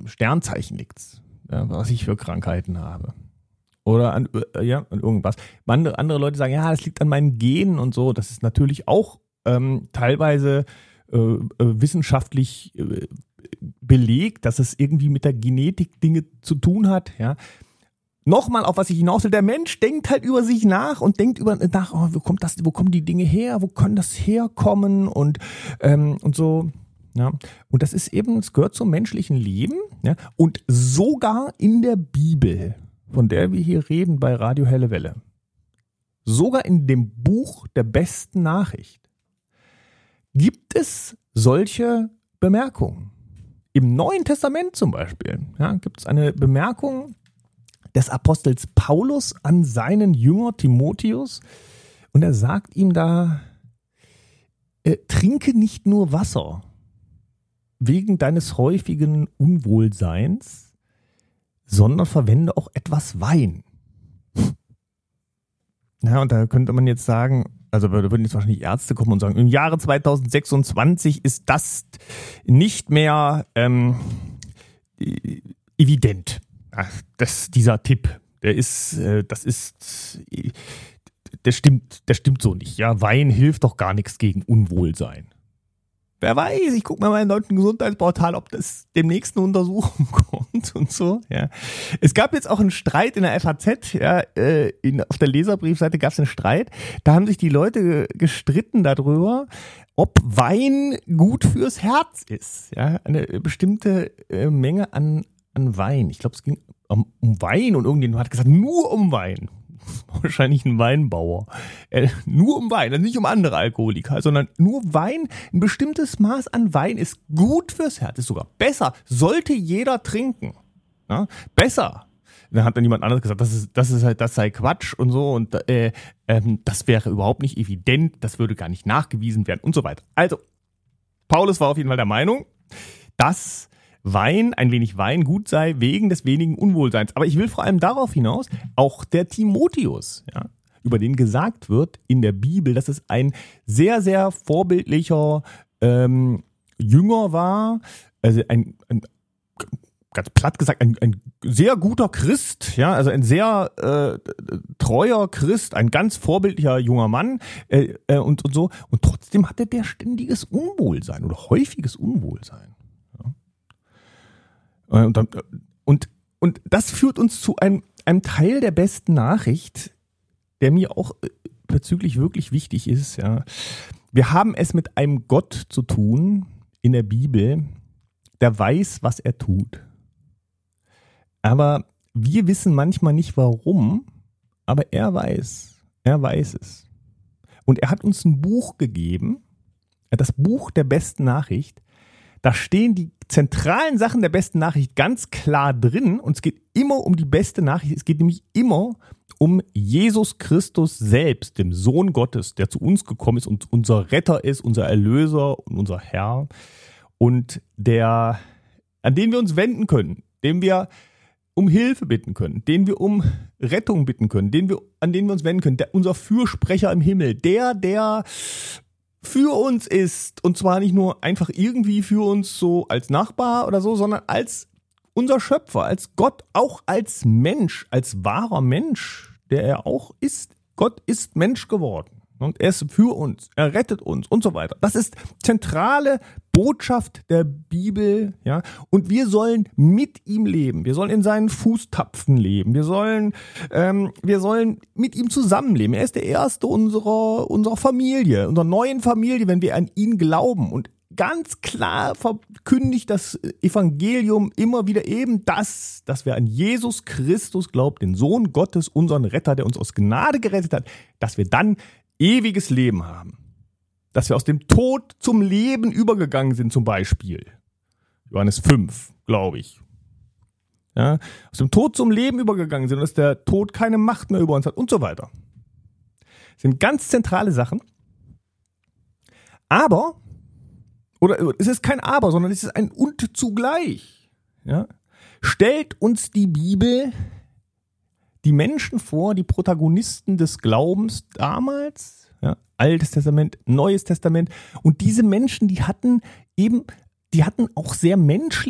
dem Sternzeichen liegt's, ja, was ich für Krankheiten habe. Oder an irgendwas. Andere Leute sagen, ja, das liegt an meinen Genen und so. Das ist natürlich auch teilweise wissenschaftlich belegt, dass es irgendwie mit der Genetik Dinge zu tun hat. Ja. Nochmal, auf was ich hinaus will, der Mensch denkt halt über sich nach und denkt nach, wo kommen die Dinge her, wo können das herkommen und so. Ja. Und das ist eben, es gehört zum menschlichen Leben. Ja. Und sogar in der Bibel, von der wir hier reden bei Radio Helle Welle, sogar in dem Buch der besten Nachricht, gibt es solche Bemerkungen. Im Neuen Testament zum Beispiel gibt es eine Bemerkung des Apostels Paulus an seinen Jünger Timotheus und er sagt ihm da, trinke nicht nur Wasser wegen deines häufigen Unwohlseins, sondern verwende auch etwas Wein. Ja, und da könnte man jetzt sagen, also da würden jetzt wahrscheinlich Ärzte kommen und sagen, im Jahre 2026 ist das nicht mehr evident. Dieser Tipp, der stimmt so nicht. Ja, Wein hilft doch gar nichts gegen Unwohlsein. Wer weiß, ich gucke mal beim deutschen Gesundheitsportal, ob das demnächst eine Untersuchung kommt und so. Ja. Es gab jetzt auch einen Streit in der FAZ, auf der Leserbriefseite gab es einen Streit. Da haben sich die Leute gestritten darüber, ob Wein gut fürs Herz ist. Ja, eine bestimmte Menge an Wein. Ich glaube, es ging um Wein und irgendjemand hat gesagt, nur um Wein. Wahrscheinlich ein Weinbauer. Nur um Wein, also nicht um andere Alkoholiker, sondern nur Wein. Ein bestimmtes Maß an Wein ist gut fürs Herz, ist sogar besser. Sollte jeder trinken. Ja? Besser. Dann hat dann jemand anderes gesagt, das sei Quatsch und so und das wäre überhaupt nicht evident, das würde gar nicht nachgewiesen werden und so weiter. Also, Paulus war auf jeden Fall der Meinung, dass ein wenig Wein gut sei, wegen des wenigen Unwohlseins. Aber ich will vor allem darauf hinaus, auch der Timotheus, über den gesagt wird in der Bibel, dass es ein sehr, sehr vorbildlicher Jünger war, also ein ganz platt gesagt, ein sehr guter Christ, also ein sehr treuer Christ, ein ganz vorbildlicher junger Mann und so. Und trotzdem hatte der ständiges Unwohlsein oder häufiges Unwohlsein. Und das führt uns zu einem Teil der besten Nachricht, der mir auch bezüglich wirklich wichtig ist. Ja. Wir haben es mit einem Gott zu tun in der Bibel, der weiß, was er tut. Aber wir wissen manchmal nicht warum, aber er weiß es. Und er hat uns ein Buch gegeben, das Buch der besten Nachricht. Da stehen die zentralen Sachen der besten Nachricht ganz klar drin und es geht immer um die beste Nachricht. Es geht nämlich immer um Jesus Christus selbst, dem Sohn Gottes, der zu uns gekommen ist und unser Retter ist, unser Erlöser und unser Herr und an den wir uns wenden können, dem wir um Hilfe bitten können, den wir um Rettung bitten können, an den wir uns wenden können, unser Fürsprecher im Himmel, der für uns ist und zwar nicht nur einfach irgendwie für uns so als Nachbar oder so, sondern als unser Schöpfer, als Gott, auch als Mensch, als wahrer Mensch, der er auch ist. Gott ist Mensch geworden und er ist für uns, er rettet uns und so weiter. Das ist zentrale Botschaft der Bibel, und wir sollen mit ihm leben. Wir sollen in seinen Fußtapfen leben. Wir sollen mit ihm zusammenleben. Er ist der Erste unserer Familie, unserer neuen Familie, wenn wir an ihn glauben. Und ganz klar verkündigt das Evangelium immer wieder eben dass wir an Jesus Christus glauben, den Sohn Gottes, unseren Retter, der uns aus Gnade gerettet hat, dass wir dann ewiges Leben haben. Dass wir aus dem Tod zum Leben übergegangen sind zum Beispiel. Johannes 5, glaube ich. Ja, aus dem Tod zum Leben übergegangen sind und dass der Tod keine Macht mehr über uns hat und so weiter. Das sind ganz zentrale Sachen. Aber, oder es ist kein Aber, sondern es ist ein Und zugleich. Ja? Stellt uns die Bibel die Menschen vor, die Protagonisten des Glaubens damals, Altes Testament, Neues Testament. Und diese Menschen, die hatten auch sehr menschliche